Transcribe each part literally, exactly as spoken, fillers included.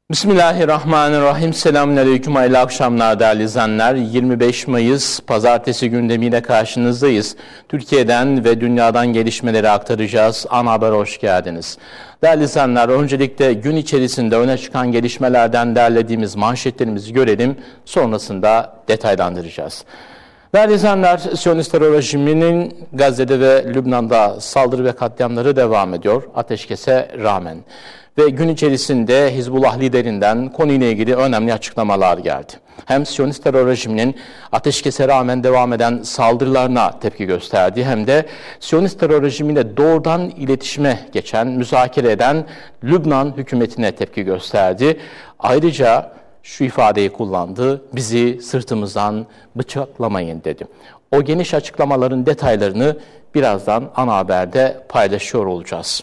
Bismillahirrahmanirrahim. Selamünaleyküm. Hayırlı akşamlar değerli izleyenler. yirmi beş Mayıs Pazartesi gündemiyle karşınızdayız. Türkiye'den ve dünyadan gelişmeleri aktaracağız. Ana Haber hoş geldiniz. Değerli izleyenler, öncelikle gün içerisinde öne çıkan gelişmelerden derlediğimiz manşetlerimizi görelim. Sonrasında detaylandıracağız. Değerli izleyenler, Siyonist terör rejiminin Gazze'de ve Lübnan'da saldırı ve katliamları devam ediyor ateşkese rağmen. Ve gün içerisinde Hizbullah liderinden konuyla ilgili önemli açıklamalar geldi. Hem Siyonist terör rejiminin ateşkese rağmen devam eden saldırılarına tepki gösterdi, hem de Siyonist terör rejimiyle doğrudan iletişime geçen, müzakere eden Lübnan hükümetine tepki gösterdi. Ayrıca şu ifadeyi kullandı: bizi sırtımızdan bıçaklamayın dedi. O geniş açıklamaların detaylarını birazdan ana haberde paylaşıyor olacağız.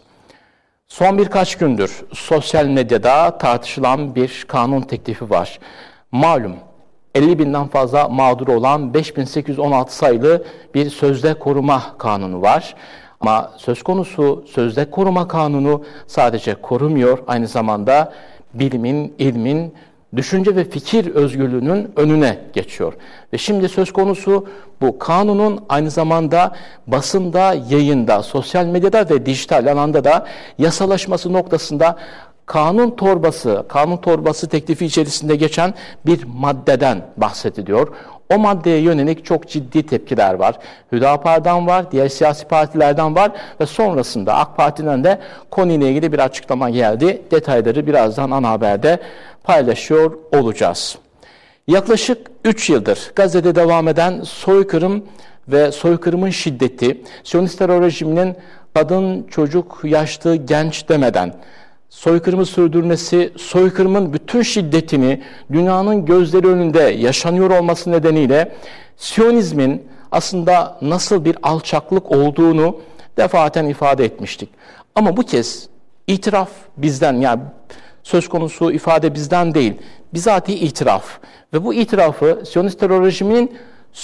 Son birkaç gündür sosyal medyada tartışılan bir kanun teklifi var. Malum elli binden fazla mağdur olan beş bin sekiz yüz on altı sayılı bir sözde koruma kanunu var. Ama söz konusu sözde koruma kanunu sadece korumuyor, aynı zamanda bilimin, ilmin, düşünce ve fikir özgürlüğünün önüne geçiyor. Ve şimdi söz konusu bu kanunun aynı zamanda basında, yayında, sosyal medyada ve dijital alanda da yasalaşması noktasında kanun torbası, kanun torbası teklifi içerisinde geçen bir maddeden bahsediliyor. O maddeye yönelik çok ciddi tepkiler var. Hüdapar'dan var, diğer siyasi partilerden var ve sonrasında AK Parti'den de konuyla ilgili bir açıklama geldi. Detayları birazdan ana haberde paylaşıyor olacağız. Yaklaşık üç yıldır Gazze'de devam eden soykırım ve soykırımın şiddeti, Siyonist terör rejiminin kadın, çocuk, yaşlı, genç demeden soykırımı sürdürmesi, soykırımın bütün şiddetini dünyanın gözleri önünde yaşanıyor olması nedeniyle Siyonizmin aslında nasıl bir alçaklık olduğunu defaten ifade etmiştik. Ama bu kez itiraf bizden, yani söz konusu ifade bizden değil, bizatihi itiraf. Ve bu itirafı Siyonist terör rejiminin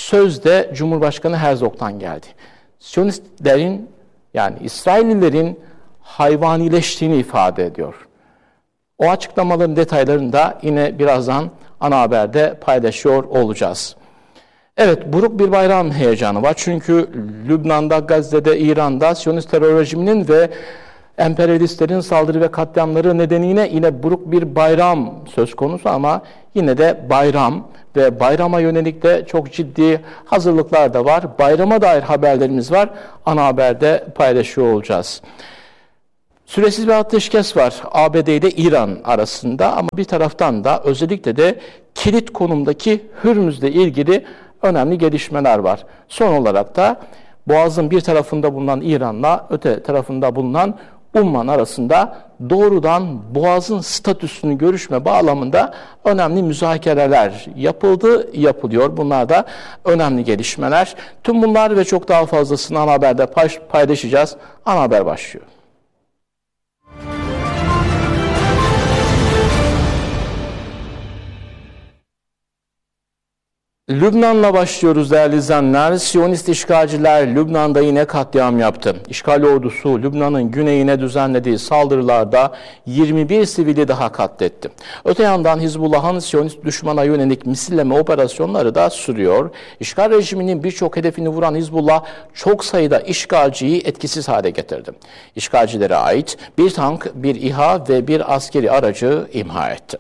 sözde Cumhurbaşkanı Herzog'tan geldi. Siyonistlerin, yani İsraillilerin hayvanileştiğini ifade ediyor. O açıklamaların detaylarını da yine birazdan ana haberde paylaşıyor olacağız. Evet, buruk bir bayram heyecanı var. Çünkü Lübnan'da, Gazze'de, İran'da Siyonist terör rejiminin ve emperyalistlerin saldırı ve katliamları nedeniyle yine buruk bir bayram söz konusu, ama yine de bayram ve bayrama yönelik de çok ciddi hazırlıklar da var. Bayrama dair haberlerimiz var. Ana haberde paylaşıyor olacağız. Süresiz bir ateşkes var A B D ile İran arasında, ama bir taraftan da özellikle de kilit konumdaki Hürmüz'le ilgili önemli gelişmeler var. Son olarak da Boğaz'ın bir tarafında bulunan İran'la öte tarafında bulunan Umman arasında doğrudan Boğaz'ın statüsünü görüşme bağlamında önemli müzakereler yapıldı, yapılıyor. Bunlar da önemli gelişmeler. Tüm bunlar ve çok daha fazlasını ana haberde paylaşacağız. Ana haber başlıyor. Lübnan'la başlıyoruz değerli izleyenler. Siyonist işgalciler Lübnan'da yine katliam yaptı. İşgal ordusu Lübnan'ın güneyine düzenlediği saldırılarda yirmi bir sivili daha katletti. Öte yandan Hizbullah'ın Siyonist düşmana yönelik misilleme operasyonları da sürüyor. İşgal rejiminin birçok hedefini vuran Hizbullah çok sayıda işgalciyi etkisiz hale getirdi. İşgalcilere ait bir tank, bir İHA ve bir askeri aracı imha etti.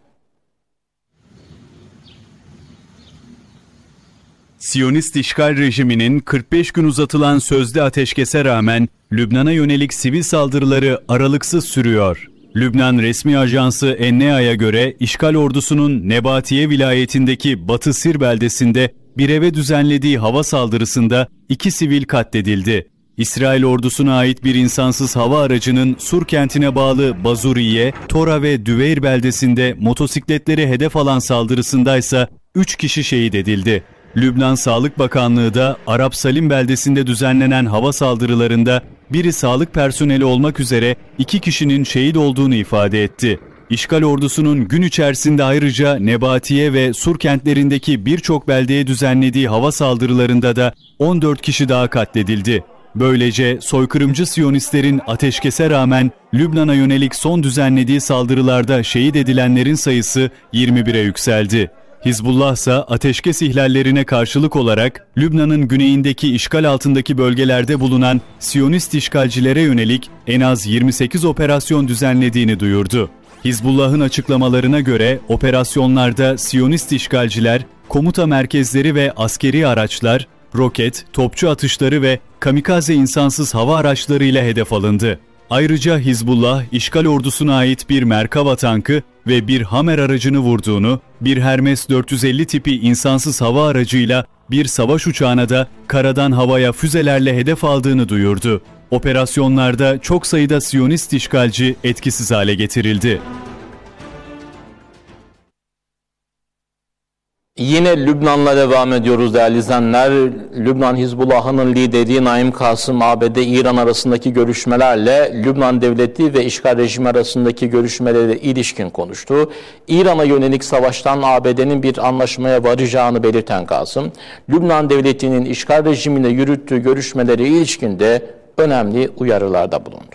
Siyonist işgal rejiminin kırk beş gün uzatılan sözde ateşkese rağmen Lübnan'a yönelik sivil saldırıları aralıksız sürüyor. Lübnan resmi ajansı N N A'ya göre işgal ordusunun Nebatiye vilayetindeki Batı Sir beldesinde bir eve düzenlediği hava saldırısında iki sivil katledildi. İsrail ordusuna ait bir insansız hava aracının Sur kentine bağlı Bazuriye, Tora ve Düveyr beldesinde motosikletleri hedef alan saldırısındaysa üç kişi şehit edildi. Lübnan Sağlık Bakanlığı da Arap Salim beldesinde düzenlenen hava saldırılarında biri sağlık personeli olmak üzere iki kişinin şehit olduğunu ifade etti. İşgal ordusunun gün içerisinde ayrıca Nebatiye ve Sur kentlerindeki birçok beldeye düzenlediği hava saldırılarında da on dört kişi daha katledildi. Böylece soykırımcı Siyonistlerin ateşkese rağmen Lübnan'a yönelik son düzenlediği saldırılarda şehit edilenlerin sayısı yirmi bire yükseldi. Hizbullah ise ateşkes ihlallerine karşılık olarak Lübnan'ın güneyindeki işgal altındaki bölgelerde bulunan Siyonist işgalcilere yönelik en az yirmi sekiz operasyon düzenlediğini duyurdu. Hizbullah'ın açıklamalarına göre operasyonlarda Siyonist işgalciler, komuta merkezleri ve askeri araçlar, roket, topçu atışları ve kamikaze insansız hava araçlarıyla hedef alındı. Ayrıca Hizbullah, işgal ordusuna ait bir Merkava tankı ve bir Hammer aracını vurduğunu, bir Hermes dört yüz elli tipi insansız hava aracıyla bir savaş uçağına da karadan havaya füzelerle hedef aldığını duyurdu. Operasyonlarda çok sayıda Siyonist işgalci etkisiz hale getirildi. Yine Lübnan'la devam ediyoruz değerli izleyenler. Lübnan Hizbullah'ın lideri Naim Kasım, A B D-İran arasındaki görüşmelerle Lübnan devleti ve işgal rejimi arasındaki görüşmelere ilişkin konuştu. İran'a yönelik savaştan A B D'nin bir anlaşmaya varacağını belirten Kasım, Lübnan devletinin işgal rejimine yürüttüğü görüşmelere ilişkin de önemli uyarılarda bulundu.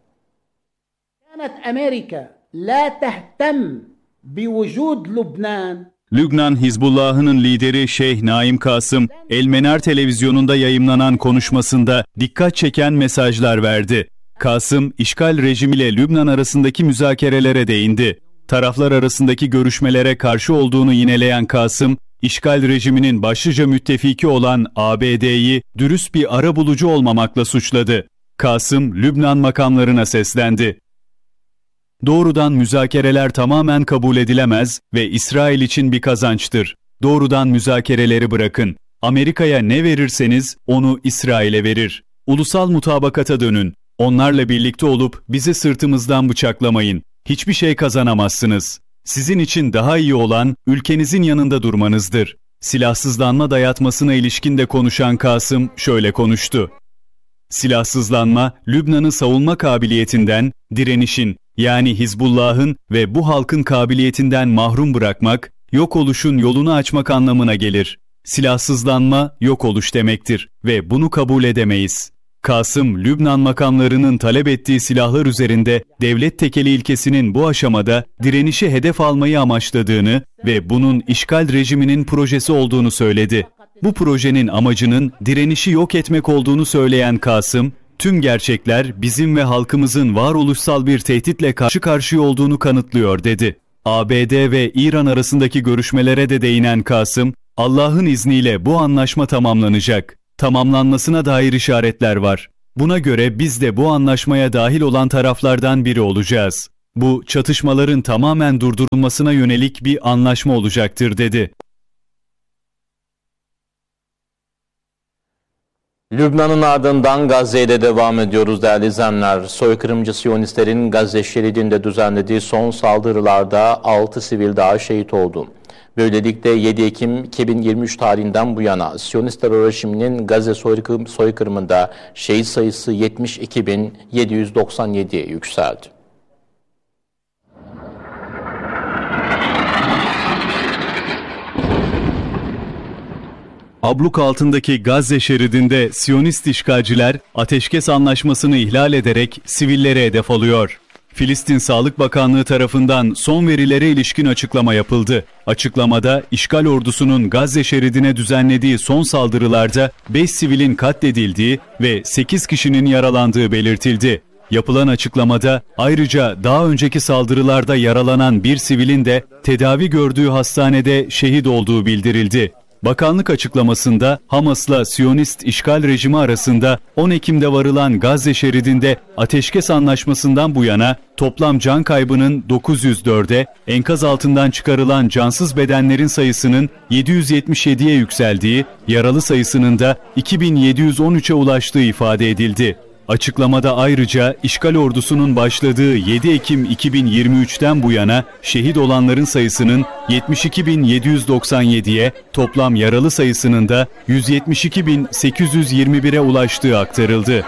Amerika la tehtem biwujud Lübnan. Lübnan Hizbullah'ın lideri Şeyh Naim Kasım, El Menar televizyonunda yayımlanan konuşmasında dikkat çeken mesajlar verdi. Kasım, işgal rejimiyle Lübnan arasındaki müzakerelere değindi. Taraflar arasındaki görüşmelere karşı olduğunu yineleyen Kasım, işgal rejiminin başlıca müttefiki olan A B D'yi dürüst bir arabulucu olmamakla suçladı. Kasım, Lübnan makamlarına seslendi. Doğrudan müzakereler tamamen kabul edilemez ve İsrail için bir kazançtır. Doğrudan müzakereleri bırakın. Amerika'ya ne verirseniz onu İsrail'e verir. Ulusal mutabakata dönün. Onlarla birlikte olup bizi sırtımızdan bıçaklamayın. Hiçbir şey kazanamazsınız. Sizin için daha iyi olan ülkenizin yanında durmanızdır. Silahsızlanma dayatmasına ilişkin de konuşan Kasım şöyle konuştu. Silahsızlanma, Lübnan'ı savunma kabiliyetinden, direnişin, yani Hizbullah'ın ve bu halkın kabiliyetinden mahrum bırakmak, yok oluşun yolunu açmak anlamına gelir. Silahsızlanma, yok oluş demektir ve bunu kabul edemeyiz. Kasım, Lübnan makamlarının talep ettiği silahlar üzerinde devlet tekeli ilkesinin bu aşamada direnişi hedef almayı amaçladığını ve bunun işgal rejiminin projesi olduğunu söyledi. Bu projenin amacının direnişi yok etmek olduğunu söyleyen Kasım, tüm gerçekler bizim ve halkımızın varoluşsal bir tehditle karşı karşıya olduğunu kanıtlıyor dedi. A B D ve İran arasındaki görüşmelere de değinen Kasım, Allah'ın izniyle bu anlaşma tamamlanacak. Tamamlanmasına dair işaretler var. Buna göre biz de bu anlaşmaya dahil olan taraflardan biri olacağız. Bu çatışmaların tamamen durdurulmasına yönelik bir anlaşma olacaktır dedi. Lübnan'ın ardından Gazze'de devam ediyoruz değerli izleyenler. Soykırımcı Siyonistlerin Gazze şeridinde düzenlediği son saldırılarda altı sivil daha şehit oldu. Böylelikle yedi Ekim iki bin yirmi üç tarihinden bu yana Siyonist terör rejiminin Gazze soykırım, soykırımında şehit sayısı yetmiş iki bin yedi yüz doksan yediye yükseldi. Abluk altındaki Gazze şeridinde Siyonist işgalciler ateşkes anlaşmasını ihlal ederek sivillere hedef alıyor. Filistin Sağlık Bakanlığı tarafından son verilere ilişkin açıklama yapıldı. Açıklamada işgal ordusunun Gazze şeridine düzenlediği son saldırılarda beş sivilin katledildiği ve sekiz kişinin yaralandığı belirtildi. Yapılan açıklamada ayrıca daha önceki saldırılarda yaralanan bir sivilin de tedavi gördüğü hastanede şehit olduğu bildirildi. Bakanlık açıklamasında Hamas'la Siyonist işgal rejimi arasında on Ekim'de varılan Gazze şeridinde ateşkes anlaşmasından bu yana toplam can kaybının dokuz yüz dörde, enkaz altından çıkarılan cansız bedenlerin sayısının yedi yüz yetmiş yediye yükseldiği, yaralı sayısının da iki bin yedi yüz on üçe ulaştığı ifade edildi. Açıklamada ayrıca işgal ordusunun başladığı yedi Ekim iki bin yirmi üçten bu yana şehit olanların sayısının yetmiş iki bin yedi yüz doksan yediye, toplam yaralı sayısının da yüz yetmiş iki bin sekiz yüz yirmi bire ulaştığı aktarıldı.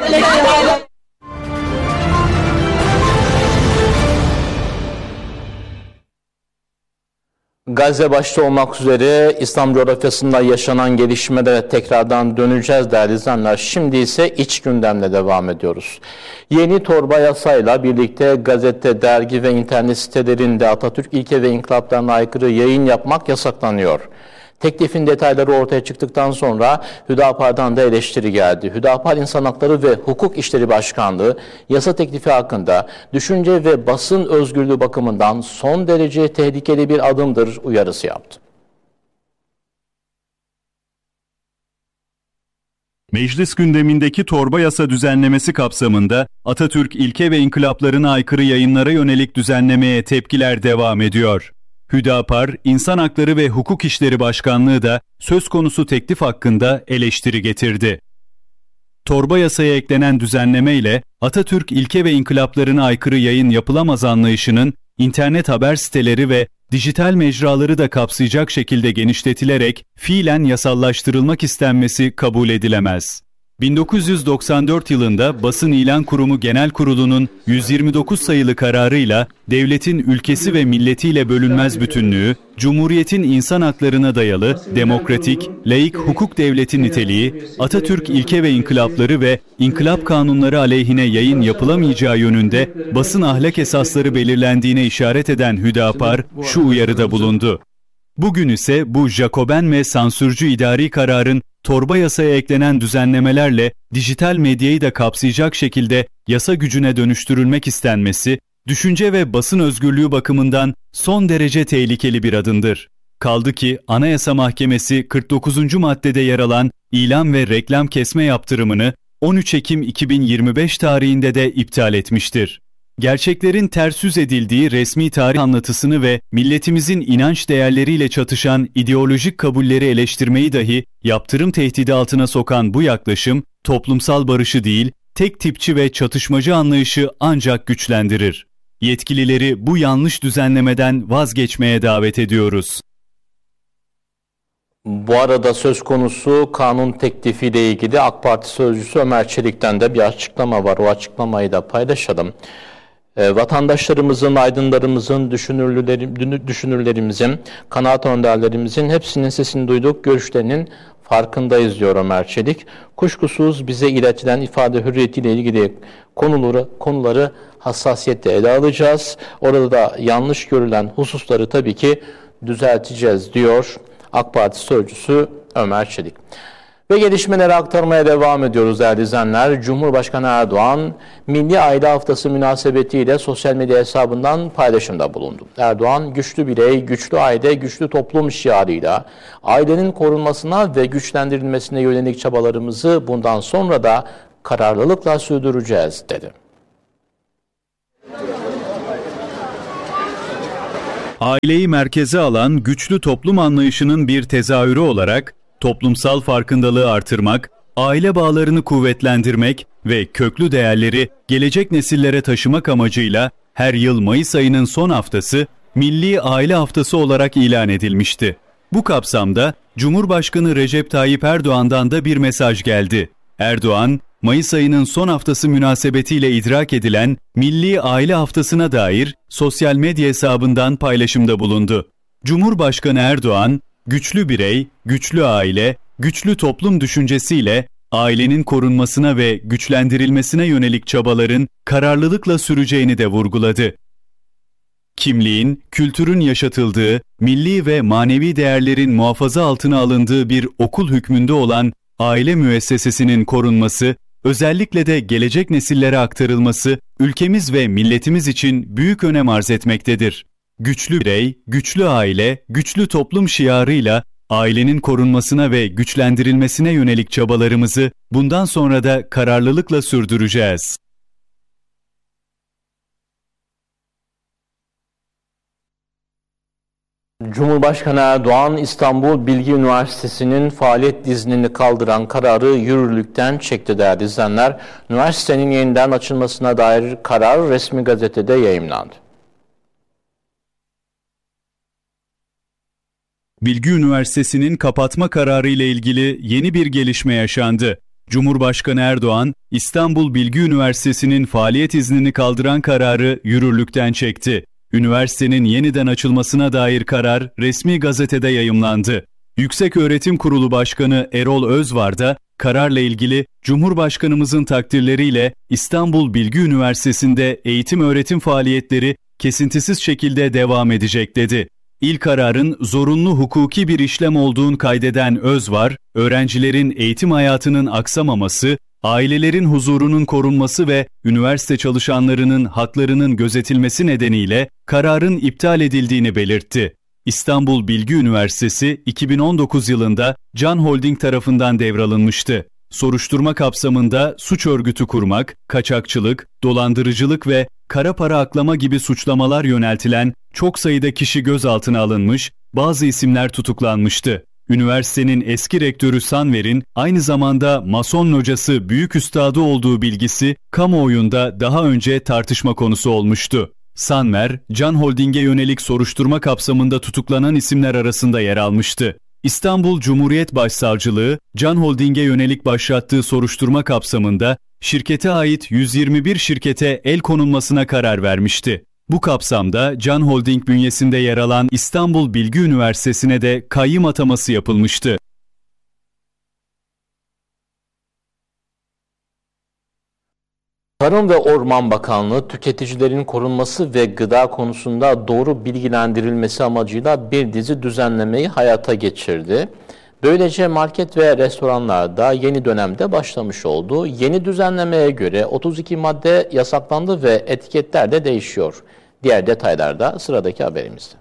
Gazze başta olmak üzere İslam coğrafyasında yaşanan gelişmelere tekrardan döneceğiz değerli izleyenler. Şimdi ise iç gündemle devam ediyoruz. Yeni torba yasayla birlikte gazete, dergi ve internet sitelerinde Atatürk ilke ve inkılaplarına aykırı yayın yapmak yasaklanıyor. Teklifin detayları ortaya çıktıktan sonra Hüdapar'dan da eleştiri geldi. Hüdapar İnsan Hakları ve Hukuk İşleri Başkanlığı yasa teklifi hakkında düşünce ve basın özgürlüğü bakımından son derece tehlikeli bir adımdır uyarısı yaptı. Meclis gündemindeki torba yasa düzenlemesi kapsamında Atatürk ilke ve inkılaplarına aykırı yayınlara yönelik düzenlemeye tepkiler devam ediyor. Hüdapar, İnsan Hakları ve Hukuk İşleri Başkanlığı da söz konusu teklif hakkında eleştiri getirdi. Torba yasaya eklenen düzenleme ile Atatürk ilke ve inkılaplarına aykırı yayın yapılamaz anlayışının internet haber siteleri ve dijital mecraları da kapsayacak şekilde genişletilerek fiilen yasallaştırılmak istenmesi kabul edilemez. bin dokuz yüz doksan dört yılında Basın İlan Kurumu Genel Kurulu'nun yüz yirmi dokuz sayılı kararıyla devletin ülkesi ve milletiyle bölünmez bütünlüğü, Cumhuriyetin insan haklarına dayalı, demokratik, laik hukuk devleti niteliği, Atatürk ilke ve inkılapları ve inkılap kanunları aleyhine yayın yapılamayacağı yönünde basın ahlak esasları belirlendiğine işaret eden Hüdapar şu uyarıda bulundu. Bugün ise bu Jacoben ve sansürcü idari kararın torba yasaya eklenen düzenlemelerle dijital medyayı da kapsayacak şekilde yasa gücüne dönüştürülmek istenmesi, düşünce ve basın özgürlüğü bakımından son derece tehlikeli bir adımdır. Kaldı ki Anayasa Mahkemesi kırk dokuzuncu maddede yer alan ilan ve reklam kesme yaptırımını on üç Ekim iki bin yirmi beş tarihinde de iptal etmiştir. Gerçeklerin ters yüz edildiği resmi tarih anlatısını ve milletimizin inanç değerleriyle çatışan ideolojik kabulleri eleştirmeyi dahi yaptırım tehdidi altına sokan bu yaklaşım, toplumsal barışı değil, tek tipçi ve çatışmacı anlayışı ancak güçlendirir. Yetkilileri bu yanlış düzenlemeden vazgeçmeye davet ediyoruz. Bu arada söz konusu kanun teklifiyle ilgili AK Parti sözcüsü Ömer Çelik'ten de bir açıklama var. O açıklamayı da paylaşalım. E, vatandaşlarımızın, aydınlarımızın, düşünürlerim, düşünürlerimizin, kanaat önderlerimizin hepsinin sesini duyduk, görüşlerinin farkındayız diyor Ömer Çelik. Kuşkusuz bize iletilen ifade hürriyetiyle ilgili konuları, konuları hassasiyetle ele alacağız. Orada da yanlış görülen hususları tabii ki düzelteceğiz diyor AK Parti sözcüsü Ömer Çelik. Ve gelişmeleri aktarmaya devam ediyoruz değerli izleyenler. Cumhurbaşkanı Erdoğan, Milli Aile Haftası münasebetiyle sosyal medya hesabından paylaşımda bulundu. Erdoğan, güçlü birey, güçlü aile, güçlü toplum şiarıyla ailenin korunmasına ve güçlendirilmesine yönelik çabalarımızı bundan sonra da kararlılıkla sürdüreceğiz dedi. Aileyi merkeze alan güçlü toplum anlayışının bir tezahürü olarak toplumsal farkındalığı artırmak, aile bağlarını kuvvetlendirmek ve köklü değerleri gelecek nesillere taşımak amacıyla her yıl Mayıs ayının son haftası Milli Aile Haftası olarak ilan edilmişti. Bu kapsamda Cumhurbaşkanı Recep Tayyip Erdoğan'dan da bir mesaj geldi. Erdoğan, Mayıs ayının son haftası münasebetiyle idrak edilen Milli Aile Haftası'na dair sosyal medya hesabından paylaşımda bulundu. Cumhurbaşkanı Erdoğan, güçlü birey, güçlü aile, güçlü toplum düşüncesiyle ailenin korunmasına ve güçlendirilmesine yönelik çabaların kararlılıkla süreceğini de vurguladı. Kimliğin, kültürün yaşatıldığı, milli ve manevi değerlerin muhafaza altına alındığı bir okul hükmünde olan aile müessesesinin korunması, özellikle de gelecek nesillere aktarılması, ülkemiz ve milletimiz için büyük önem arz etmektedir. Güçlü birey, güçlü aile, güçlü toplum şiarıyla ailenin korunmasına ve güçlendirilmesine yönelik çabalarımızı bundan sonra da kararlılıkla sürdüreceğiz. Cumhurbaşkanı Erdoğan, İstanbul Bilgi Üniversitesi'nin faaliyet iznini kaldıran kararı yürürlükten çekti değerli izleyenler. Üniversitenin yeniden açılmasına dair karar resmi gazetede yayımlandı. Bilgi Üniversitesi'nin kapatma kararı ile ilgili yeni bir gelişme yaşandı. Cumhurbaşkanı Erdoğan, İstanbul Bilgi Üniversitesi'nin faaliyet iznini kaldıran kararı yürürlükten çekti. Üniversitenin yeniden açılmasına dair karar resmi gazetede yayımlandı. Yükseköğretim Kurulu Başkanı Erol Özvar da kararla ilgili Cumhurbaşkanımızın takdirleriyle İstanbul Bilgi Üniversitesi'nde eğitim öğretim faaliyetleri kesintisiz şekilde devam edecek dedi. İl kararın zorunlu hukuki bir işlem olduğunu kaydeden Özvar, öğrencilerin eğitim hayatının aksamaması, ailelerin huzurunun korunması ve üniversite çalışanlarının haklarının gözetilmesi nedeniyle kararın iptal edildiğini belirtti. İstanbul Bilgi Üniversitesi iki bin on dokuz yılında Can Holding tarafından devralınmıştı. Soruşturma kapsamında suç örgütü kurmak, kaçakçılık, dolandırıcılık ve kara para aklama gibi suçlamalar yöneltilen çok sayıda kişi gözaltına alınmış, bazı isimler tutuklanmıştı. Üniversitenin eski rektörü Sanver'in aynı zamanda Mason locası büyük üstadı olduğu bilgisi kamuoyunda daha önce tartışma konusu olmuştu. Sanver, Can Holding'e yönelik soruşturma kapsamında tutuklanan isimler arasında yer almıştı. İstanbul Cumhuriyet Başsavcılığı, Can Holding'e yönelik başlattığı soruşturma kapsamında şirkete ait yüz yirmi bir şirkete el konulmasına karar vermişti. Bu kapsamda Can Holding bünyesinde yer alan İstanbul Bilgi Üniversitesi'ne de kayyım ataması yapılmıştı. Tarım ve Orman Bakanlığı, tüketicilerin korunması ve gıda konusunda doğru bilgilendirilmesi amacıyla bir dizi düzenlemeyi hayata geçirdi. Böylece market ve restoranlarda yeni dönemde başlamış oldu. Yeni düzenlemeye göre otuz iki madde yasaklandı ve etiketler de değişiyor. Diğer detaylar da sıradaki haberimizde.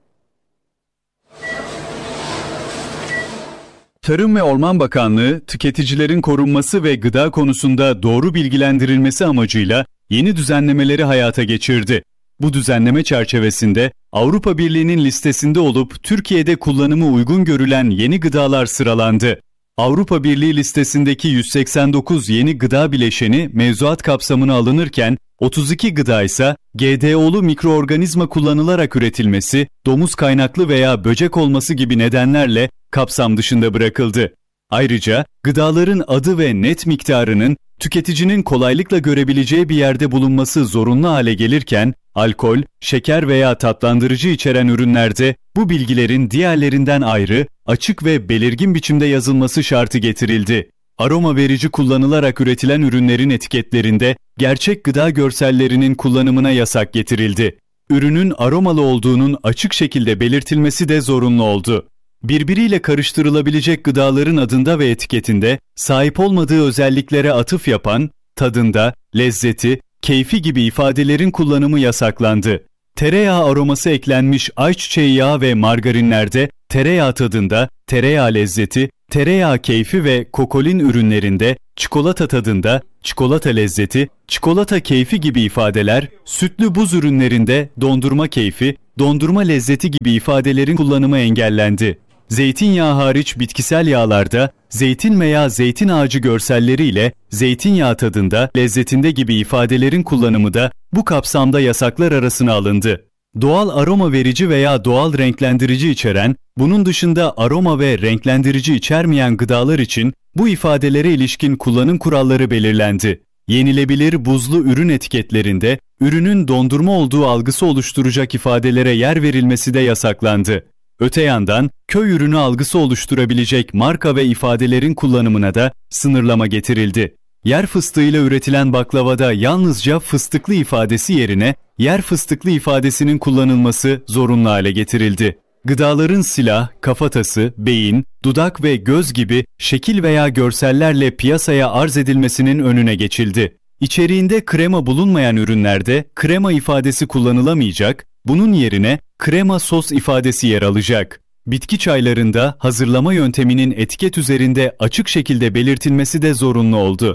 Tarım ve Orman Bakanlığı, tüketicilerin korunması ve gıda konusunda doğru bilgilendirilmesi amacıyla yeni düzenlemeleri hayata geçirdi. Bu düzenleme çerçevesinde Avrupa Birliği'nin listesinde olup Türkiye'de kullanımı uygun görülen yeni gıdalar sıralandı. Avrupa Birliği listesindeki yüz seksen dokuz yeni gıda bileşeni mevzuat kapsamına alınırken otuz iki gıda ise G D O'lu mikroorganizma kullanılarak üretilmesi, domuz kaynaklı veya böcek olması gibi nedenlerle kapsam dışında bırakıldı. Ayrıca gıdaların adı ve net miktarının tüketicinin kolaylıkla görebileceği bir yerde bulunması zorunlu hale gelirken, alkol, şeker veya tatlandırıcı içeren ürünlerde bu bilgilerin diğerlerinden ayrı, açık ve belirgin biçimde yazılması şartı getirildi. Aroma verici kullanılarak üretilen ürünlerin etiketlerinde gerçek gıda görsellerinin kullanımına yasak getirildi. Ürünün aromalı olduğunun açık şekilde belirtilmesi de zorunlu oldu. Birbiriyle karıştırılabilecek gıdaların adında ve etiketinde sahip olmadığı özelliklere atıf yapan, tadında, lezzeti, keyfi gibi ifadelerin kullanımı yasaklandı. Tereyağı aroması eklenmiş ayçiçeği yağı ve margarinlerde tereyağı tadında, tereyağı lezzeti, tereyağı keyfi ve kokolin ürünlerinde çikolata tadında, çikolata lezzeti, çikolata keyfi gibi ifadeler, sütlü buz ürünlerinde dondurma keyfi, dondurma lezzeti gibi ifadelerin kullanımı engellendi. Zeytinyağı hariç bitkisel yağlarda zeytin veya zeytin ağacı görselleriyle zeytinyağı tadında, lezzetinde gibi ifadelerin kullanımı da bu kapsamda yasaklar arasına alındı. Doğal aroma verici veya doğal renklendirici içeren, bunun dışında aroma ve renklendirici içermeyen gıdalar için bu ifadelere ilişkin kullanım kuralları belirlendi. Yenilebilir buzlu ürün etiketlerinde ürünün dondurma olduğu algısı oluşturacak ifadelere yer verilmesi de yasaklandı. Öte yandan köy ürünü algısı oluşturabilecek marka ve ifadelerin kullanımına da sınırlama getirildi. Yer fıstığıyla üretilen baklavada yalnızca fıstıklı ifadesi yerine yer fıstıklı ifadesinin kullanılması zorunlu hale getirildi. Gıdaların silah, kafatası, beyin, dudak ve göz gibi şekil veya görsellerle piyasaya arz edilmesinin önüne geçildi. İçeriğinde krema bulunmayan ürünlerde krema ifadesi kullanılamayacak, bunun yerine krema sos ifadesi yer alacak. Bitki çaylarında hazırlama yönteminin etiket üzerinde açık şekilde belirtilmesi de zorunlu oldu.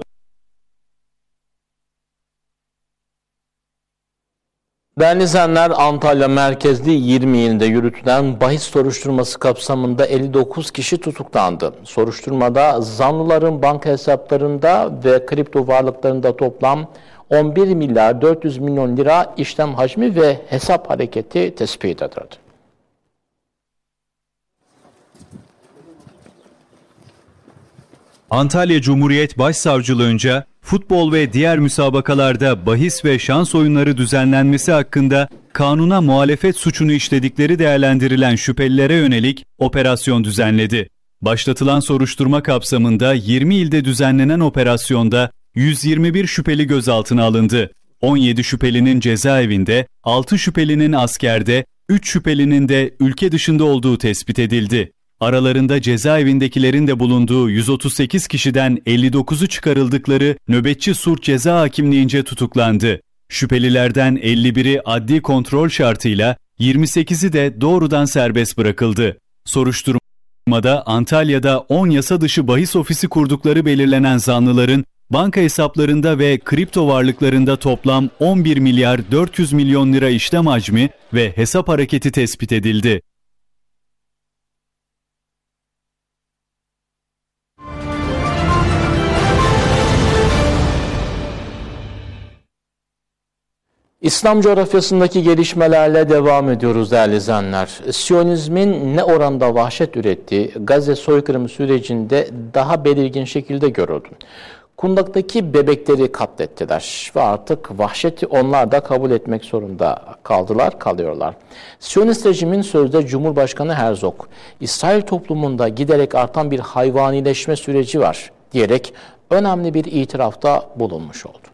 Değerli izleyenler, Antalya merkezli yirmi ilde yürütülen bahis soruşturması kapsamında elli dokuz kişi tutuklandı. Soruşturmada zanlıların banka hesaplarında ve kripto varlıklarında toplam on bir milyar dört yüz milyon lira işlem hacmi ve hesap hareketi tespit edildi. Antalya Cumhuriyet Başsavcılığınca futbol ve diğer müsabakalarda bahis ve şans oyunları düzenlenmesi hakkında kanuna muhalefet suçunu işledikleri değerlendirilen şüphelilere yönelik operasyon düzenledi. Başlatılan soruşturma kapsamında yirmi ilde düzenlenen operasyonda yüz yirmi bir şüpheli gözaltına alındı. on yedi şüphelinin cezaevinde, altı şüphelinin askerde, üç şüphelinin de ülke dışında olduğu tespit edildi. Aralarında cezaevindekilerin de bulunduğu yüz otuz sekiz kişiden elli dokuzu çıkarıldıkları nöbetçi Surç Ceza Hakimliğince tutuklandı. Şüphelilerden elli biri adli kontrol şartıyla, yirmi sekizi de doğrudan serbest bırakıldı. Soruşturmada Antalya'da on yasa dışı bahis ofisi kurdukları belirlenen zanlıların banka hesaplarında ve kripto varlıklarında toplam on bir milyar dört yüz milyon lira işlem hacmi ve hesap hareketi tespit edildi. İslam coğrafyasındaki gelişmelerle devam ediyoruz değerli izleyenler. Siyonizmin ne oranda vahşet ürettiği Gazze soykırımı sürecinde daha belirgin şekilde görüldü. Kundak'taki bebekleri katlettiler ve artık vahşeti onlar da kabul etmek zorunda kaldılar, kalıyorlar. Siyonist rejimin sözde Cumhurbaşkanı Herzog, İsrail toplumunda giderek artan bir hayvanileşme süreci var diyerek önemli bir itirafta bulunmuş oldu.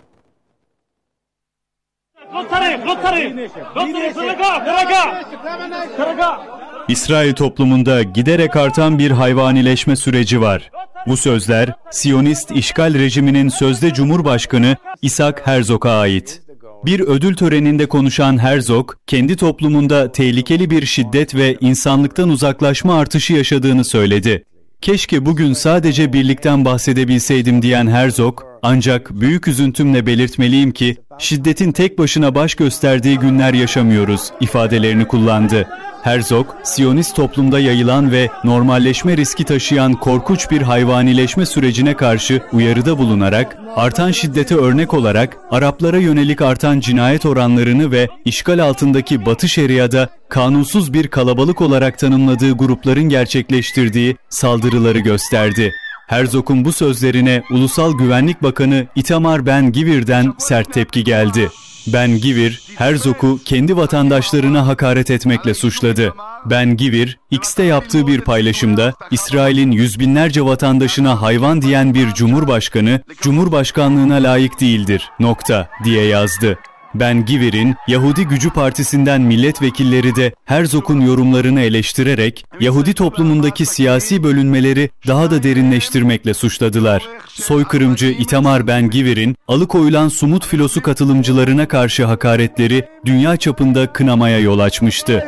İsrail toplumunda giderek artan bir hayvanileşme süreci var. Bu sözler Siyonist işgal rejiminin sözde Cumhurbaşkanı İshak Herzog'a ait. Bir ödül töreninde konuşan Herzog, kendi toplumunda tehlikeli bir şiddet ve insanlıktan uzaklaşma artışı yaşadığını söyledi. Keşke bugün sadece birlikten bahsedebilseydim diyen Herzog, ancak büyük üzüntümle belirtmeliyim ki şiddetin tek başına baş gösterdiği günler yaşamıyoruz ifadelerini kullandı. Herzog, Siyonist toplumda yayılan ve normalleşme riski taşıyan korkunç bir hayvanileşme sürecine karşı uyarıda bulunarak, artan şiddete örnek olarak Araplara yönelik artan cinayet oranlarını ve işgal altındaki Batı Şeria'da kanunsuz bir kalabalık olarak tanımladığı grupların gerçekleştirdiği saldırıları gösterdi. Herzog'un bu sözlerine Ulusal Güvenlik Bakanı Itamar Ben-Gvir'den sert tepki geldi. Ben-Gvir, Herzog'u kendi vatandaşlarına hakaret etmekle suçladı. Ben-Gvir, X'te yaptığı bir paylaşımda, İsrail'in yüz binlerce vatandaşına hayvan diyen bir cumhurbaşkanı, cumhurbaşkanlığına layık değildir, nokta, diye yazdı. Ben-Gvir'in Yahudi Gücü Partisi'nden milletvekilleri de Herzog'un yorumlarını eleştirerek Yahudi toplumundaki siyasi bölünmeleri daha da derinleştirmekle suçladılar. Soykırımcı Itamar Ben-Gvir'in alıkoyulan Sumut filosu katılımcılarına karşı hakaretleri dünya çapında kınamaya yol açmıştı.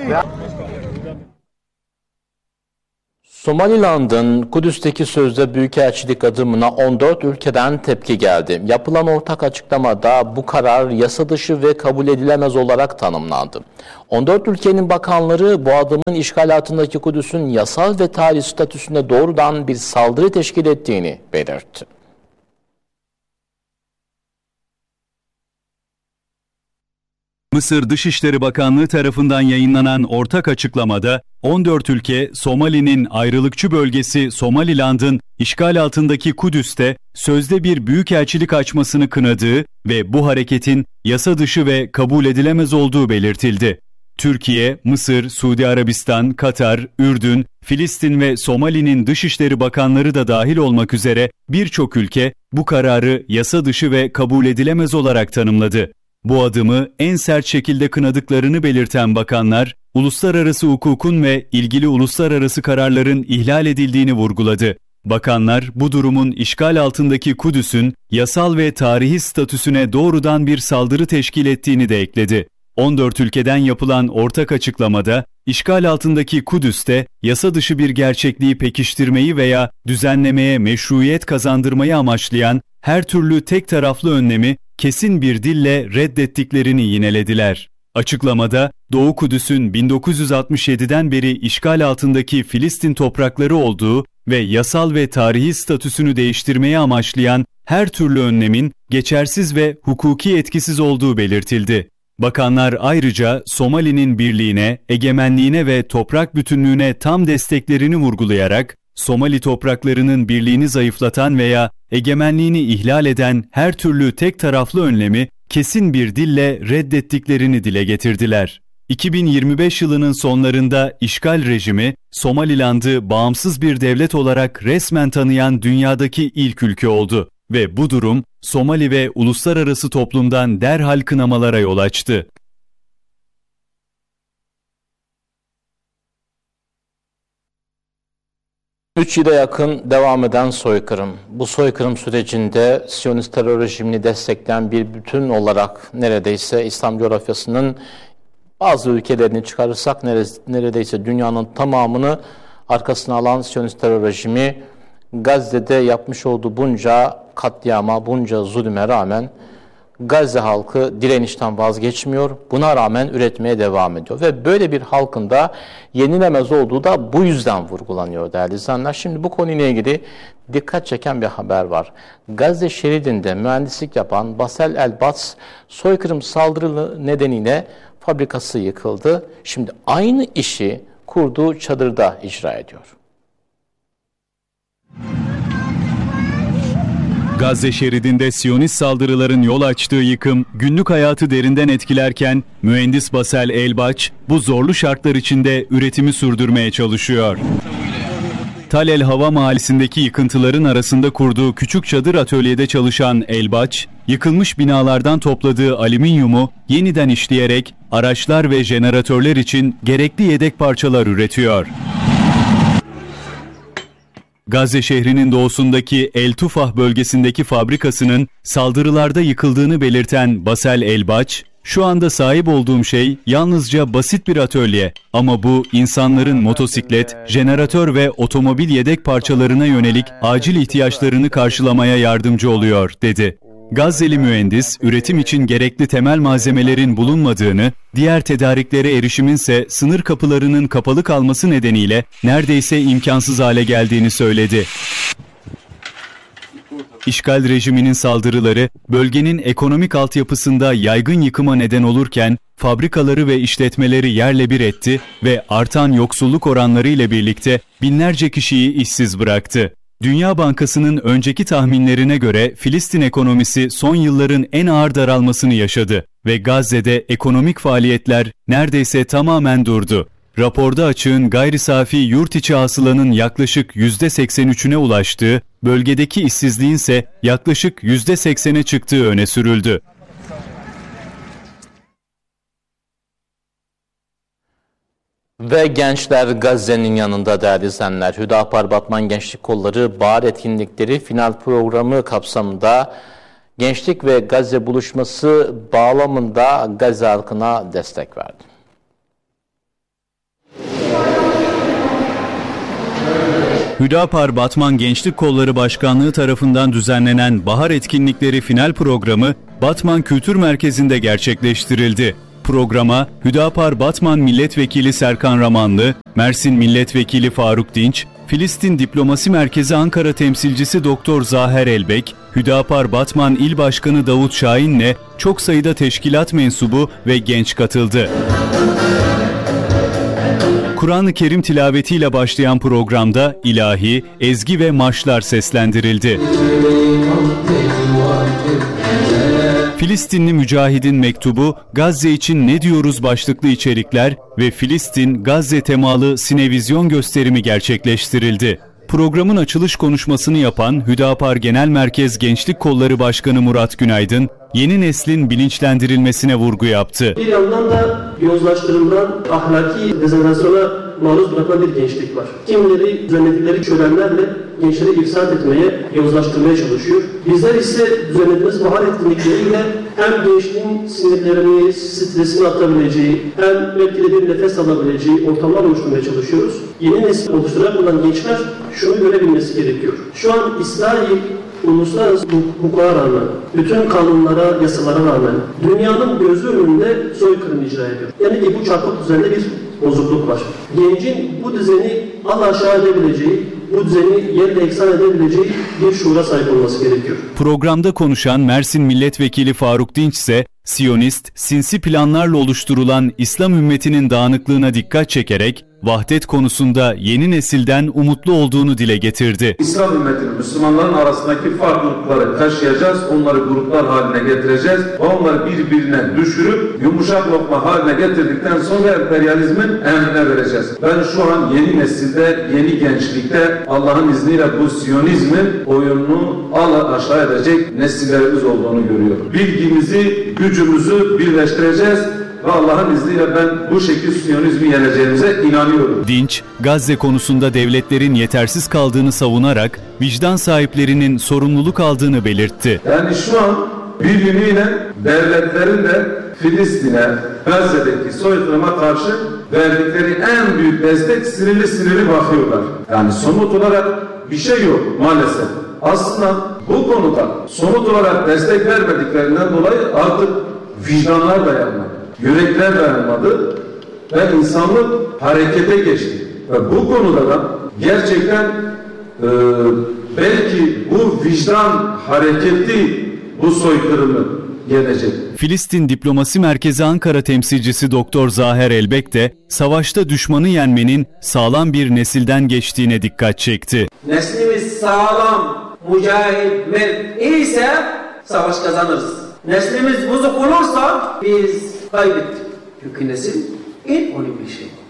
Somaliland'ın Kudüs'teki sözde büyükelçilik adımına on dört ülkeden tepki geldi. Yapılan ortak açıklamada bu karar yasa dışı ve kabul edilemez olarak tanımlandı. on dört ülkenin bakanları bu adımın işgal altındaki Kudüs'ün yasal ve tarihi statüsüne doğrudan bir saldırı teşkil ettiğini belirtti. Mısır Dışişleri Bakanlığı tarafından yayınlanan ortak açıklamada on dört ülke Somali'nin ayrılıkçı bölgesi Somaliland'ın işgal altındaki Kudüs'te sözde bir büyükelçilik açmasını kınadığı ve bu hareketin yasa dışı ve kabul edilemez olduğu belirtildi. Türkiye, Mısır, Suudi Arabistan, Katar, Ürdün, Filistin ve Somali'nin Dışişleri Bakanları da dahil olmak üzere birçok ülke bu kararı yasa dışı ve kabul edilemez olarak tanımladı. Bu adımı en sert şekilde kınadıklarını belirten bakanlar, uluslararası hukukun ve ilgili uluslararası kararların ihlal edildiğini vurguladı. Bakanlar, bu durumun işgal altındaki Kudüs'ün yasal ve tarihi statüsüne doğrudan bir saldırı teşkil ettiğini de ekledi. on dört ülkeden yapılan ortak açıklamada, işgal altındaki Kudüs'te yasa dışı bir gerçekliği pekiştirmeyi veya düzenlemeye meşruiyet kazandırmayı amaçlayan her türlü tek taraflı önlemi kesin bir dille reddettiklerini yinelediler. Açıklamada, Doğu Kudüs'ün bin dokuz yüz altmış yediden beri işgal altındaki Filistin toprakları olduğu ve yasal ve tarihi statüsünü değiştirmeye amaçlayan her türlü önlemin geçersiz ve hukuki etkisiz olduğu belirtildi. Bakanlar ayrıca Somali'nin birliğine, egemenliğine ve toprak bütünlüğüne tam desteklerini vurgulayarak, Somali topraklarının birliğini zayıflatan veya egemenliğini ihlal eden her türlü tek taraflı önlemi kesin bir dille reddettiklerini dile getirdiler. iki bin yirmi beş yılının sonlarında işgal rejimi, Somaliland'ı bağımsız bir devlet olarak resmen tanıyan dünyadaki ilk ülke oldu ve bu durum Somali ve uluslararası toplumdan derhal kınamalara yol açtı. Üç yıla yakın devam eden soykırım. Bu soykırım sürecinde Siyonist terör rejimini destekleyen bir bütün olarak neredeyse İslam coğrafyasının bazı ülkelerini çıkarırsak neredeyse dünyanın tamamını arkasına alan Siyonist terör rejimi Gazze'de yapmış olduğu bunca katliama, bunca zulüme rağmen Gazze halkı direnişten vazgeçmiyor. Buna rağmen üretmeye devam ediyor. Ve böyle bir halkın da yenilemez olduğu da bu yüzden vurgulanıyor değerli izleyenler. Şimdi bu konuyla ilgili dikkat çeken bir haber var. Gazze şeridinde mühendislik yapan Basel El-Bats soykırım saldırı nedeniyle fabrikası yıkıldı. Şimdi aynı işi kurduğu çadırda icra ediyor. Gazze şeridinde Siyonist saldırıların yol açtığı yıkım günlük hayatı derinden etkilerken mühendis Basel El-Baç bu zorlu şartlar içinde üretimi sürdürmeye çalışıyor. Tal El Hava mahallesindeki yıkıntıların arasında kurduğu küçük çadır atölyede çalışan El-Baç, yıkılmış binalardan topladığı alüminyumu yeniden işleyerek araçlar ve jeneratörler için gerekli yedek parçalar üretiyor. Gazze şehrinin doğusundaki El Tufah bölgesindeki fabrikasının saldırılarda yıkıldığını belirten Basel El-Baç, "Şu anda sahip olduğum şey yalnızca basit bir atölye ama bu insanların motosiklet, jeneratör ve otomobil yedek parçalarına yönelik acil ihtiyaçlarını karşılamaya yardımcı oluyor," dedi. Gazze'li mühendis, üretim için gerekli temel malzemelerin bulunmadığını, diğer tedariklere erişiminse sınır kapılarının kapalı kalması nedeniyle neredeyse imkansız hale geldiğini söyledi. İşgal rejiminin saldırıları bölgenin ekonomik altyapısında yaygın yıkıma neden olurken fabrikaları ve işletmeleri yerle bir etti ve artan yoksulluk oranları ile birlikte binlerce kişiyi işsiz bıraktı. Dünya Bankası'nın önceki tahminlerine göre Filistin ekonomisi son yılların en ağır daralmasını yaşadı ve Gazze'de ekonomik faaliyetler neredeyse tamamen durdu. Raporda açığın gayri safi yurt içi hasılanın yaklaşık yüzde seksen üçüne ulaştığı, bölgedeki işsizliğin ise yaklaşık yüzde seksene çıktığı öne sürüldü. Ve gençler Gazze'nin yanında değerli izleyenler. Hüdapar Batman Gençlik Kolları Bahar Etkinlikleri final programı kapsamında Gençlik ve Gazze buluşması bağlamında Gazze halkına destek verdi. Hüdapar Batman Gençlik Kolları Başkanlığı tarafından düzenlenen Bahar Etkinlikleri final programı Batman Kültür Merkezi'nde gerçekleştirildi. Programa Hüdapar Batman Milletvekili Serkan Ramanlı, Mersin Milletvekili Faruk Dinç, Filistin Diplomasi Merkezi Ankara Temsilcisi Doktor Zaher Elbek, Hüdapar Batman İl Başkanı Davut Şahin'le çok sayıda teşkilat mensubu ve genç katıldı. Kur'an-ı Kerim tilavetiyle başlayan programda ilahi, ezgi ve marşlar seslendirildi. Filistinli Mücahid'in mektubu, Gazze için ne diyoruz başlıklı içerikler ve Filistin Gazze temalı sinevizyon gösterimi gerçekleştirildi. Programın açılış konuşmasını yapan Hüdapar Genel Merkez Gençlik Kolları Başkanı Murat Günaydın, yeni neslin bilinçlendirilmesine vurgu yaptı. Bir yandan da yozlaştırılan, ahlaki dezenerasyona maruz bırakılan bir gençlik var. Kimileri düzenledikleri şölenlerle gençleri ifsad etmeye, yozlaştırmaya çalışıyor. Bizler ise düzenlediğimiz bahar etkinlikleriyle hem gençliğin sinirlerini, stresini atabileceği, hem belki de bir nefes alabileceği ortamlar oluşturmaya çalışıyoruz. Yeni nesil oluşturacak olan gençler şunu görebilmesi gerekiyor. Şu an İsrail uluslararası hukuka rağmen, bütün kanunlara, yasalara rağmen dünyanın gözü önünde soykırım icra ediyor. Yani ki bu çarpık düzende bir bozukluk var. Gencin bu düzeni al aşağı edebileceği, bu düzeni yerle eksan edebileceği bir şuura sahip olması gerekiyor. Programda konuşan Mersin Milletvekili Faruk Dinç ise Siyonist, sinsi planlarla oluşturulan İslam ümmetinin dağınıklığına dikkat çekerek, vahdet konusunda yeni nesilden umutlu olduğunu dile getirdi. İslam ümmetinin, Müslümanların arasındaki farklılıkları taşıyacağız, onları gruplar haline getireceğiz ve onları birbirine düşürüp yumuşak lokma haline getirdikten sonra emperyalizmin emrine vereceğiz. Ben şu an yeni nesilde, yeni gençlikte Allah'ın izniyle bu Siyonizmin oyununu al aşağı edecek nesillerimiz olduğunu görüyorum. Bilgimizi, gücümüzü birleştireceğiz ve Allah'ın izniyle ben bu şekilde Siyonizmi yeneceğimize inanıyorum. Dinç, Gazze konusunda devletlerin yetersiz kaldığını savunarak vicdan sahiplerinin sorumluluk aldığını belirtti. Yani şu an bir yönüyle devletlerin de Filistin'e, Gazze'deki soykırıma karşı verdikleri en büyük destek sinirli sinirli bakıyorlar. Yani somut olarak bir şey yok maalesef. Aslında bu konuda somut olarak destek vermediklerinden dolayı artık vicdanlar dayanmadı, yürekler dayanmadı ve insanlık harekete geçti. Ve bu konuda da gerçekten e, belki bu vicdan hareketi bu soykırımı gelecek. Filistin Diplomasi Merkezi Ankara temsilcisi Doktor Zaher Elbek de savaşta düşmanı yenmenin sağlam bir nesilden geçtiğine dikkat çekti. Neslimiz sağlam, mücahit, mert iyiyse savaş kazanırız. Neslimiz bozuk olursa biz kaybettik. Çünkü nesil en önemli şey.